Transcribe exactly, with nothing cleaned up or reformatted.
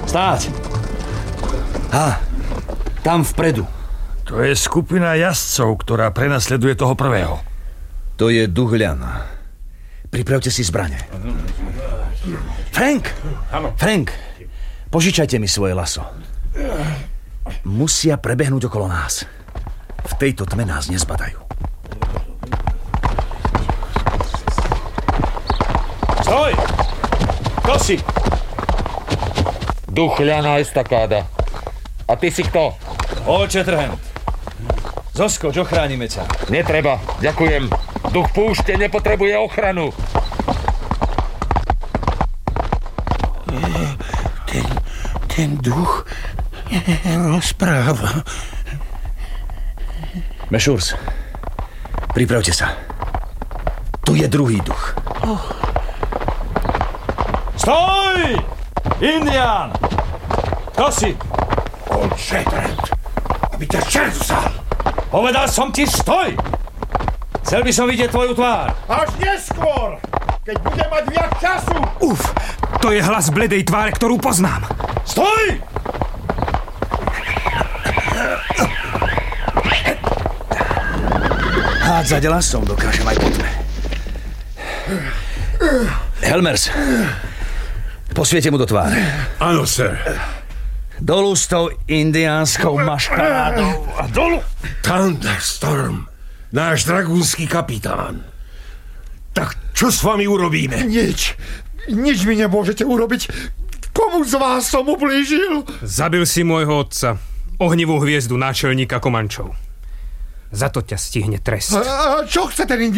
Stáť! Á, tam vpredu. To je skupina jazdcov, ktorá prenasleduje toho prvého. To je Duhľan. Pripravte si zbrane. Frank! Frank, požičajte mi svoje laso. Musia prebehnúť okolo nás. V tejto tme nás nezbadajú. Stoj! Kto si? Duhľana estakáda. A ty si kto? Old Shatterhand. Zoskoč, ochránime ťa. Netreba, ďakujem. Duch púšte nepotrebuje ochranu. Ten, ten duch rozpráva. Mešurs, pripravte sa. Tu je druhý duch. Oh. Stoj! Indián! Kto si? Old Shatterhand, aby ťa čert vzal. Povedal som ti stoj! Chcel by som vidieť tvoju tvár. Až neskôr, keď budem mať viac času. Uf, to je hlas bledej tváre, ktorú poznám. Stoj! Hádzať lasom dokážem aj po tme. Helmers, posviete mu do tváre. Áno, sir. Dolu s tou indiánskou maškarádou a dolu! Thunderstorm, náš dragúnsky kapitán. Tak čo s vami urobíme? Nič. Nič mi nemôžete urobiť. Komu z vás som ublížil? Zabil si môjho otca, ohnivú hviezdu náčelníka Komančov. Za to ťa stihne trest. A čo chce ten indián?